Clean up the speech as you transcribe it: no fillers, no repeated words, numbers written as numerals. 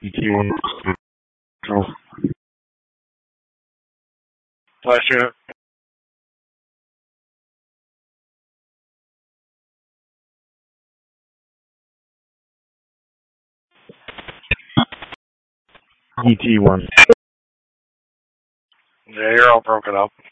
ETA. Last unit. ET1. Yeah, you're all broken up.